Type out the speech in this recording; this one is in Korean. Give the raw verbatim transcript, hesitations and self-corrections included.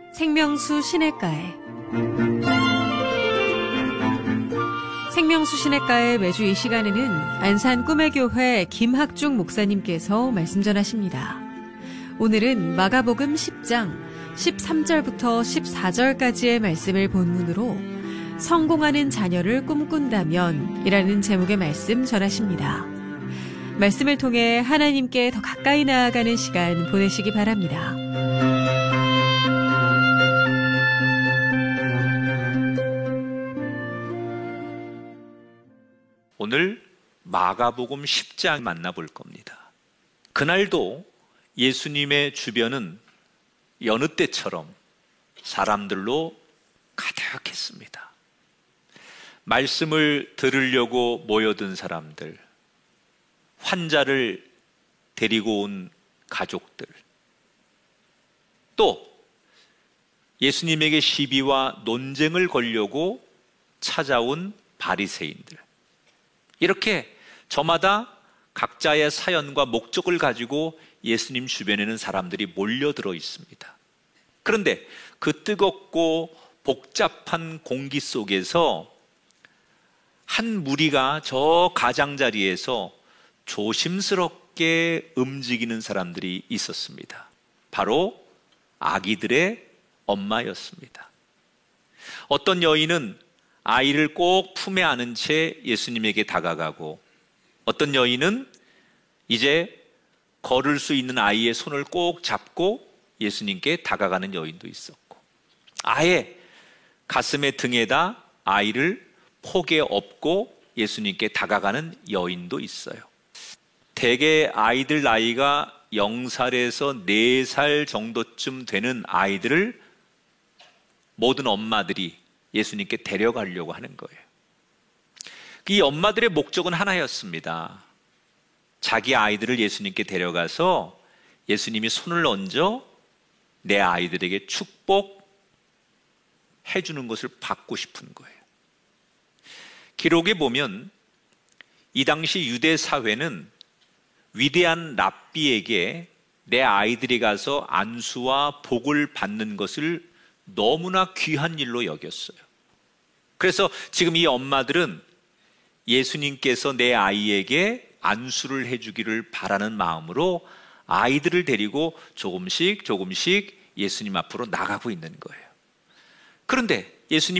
생명수 시냇가에 생명수 시냇가에 매주 이 시간에는 안산 꿈의 교회 김학중 목사님께서 말씀 전하십니다. 오늘은 마가복음 십 장 십삼 절부터 십사 절까지의 말씀을 본문으로 성공하는 자녀를 꿈꾼다면 이라는 제목의 말씀 전하십니다. 말씀을 통해 하나님께 더 가까이 나아가는 시간 보내시기 바랍니다. 오늘 마가복음 십 장 만나볼 겁니다. 그날도 예수님의 주변은 여느 때처럼 사람들로 가득했습니다. 말씀을 들으려고 모여든 사람들, 환자를 데리고 온 가족들, 또 예수님에게 시비와 논쟁을 걸려고 찾아온 바리새인들, 이렇게 저마다 각자의 사연과 목적을 가지고 예수님 주변에는 사람들이 몰려들어 있습니다. 그런데 그 뜨겁고 복잡한 공기 속에서 한 무리가 저 가장자리에서 조심스럽게 움직이는 사람들이 있었습니다. 바로 아기들의 엄마였습니다. 어떤 여인은 아이를 꼭 품에 안은 채 예수님에게 다가가고, 어떤 여인은 이제 걸을 수 있는 아이의 손을 꼭 잡고 예수님께 다가가는 여인도 있었고, 아예 가슴에 등에다 아이를 폭에 업고 예수님께 다가가는 여인도 있어요. 대개 아이들 나이가 영 살에서 네 살 정도쯤 되는 아이들을 모든 엄마들이 예수님께 데려가려고 하는 거예요. 이 엄마들의 목적은 하나였습니다. 자기 아이들을 예수님께 데려가서 예수님이 손을 얹어 내 아이들에게 축복해 주는 것을 받고 싶은 거예요. 기록에 보면 이 당시 유대 사회는 위대한 랍비에게 내 아이들이 가서 안수와 복을 받는 것을 너무나 귀한 일로 여겼어요. 그래서 지금 이 엄마들은 예수님께서 내 아이에게 안수를 해주기를 바라는 마음으로 아이들을 데리고 조금씩 조금씩 예수님 앞으로 나가고 있는 거예요. 그런데 예수님